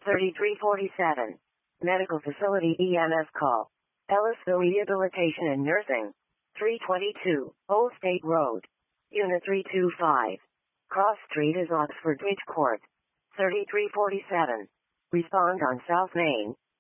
3347. Medical Facility EMS call. Ellisville Rehabilitation and Nursing. 322, Old State Road. Unit 325. Cross Street is Oxford Bridge Court. 3347. Respond on South Main.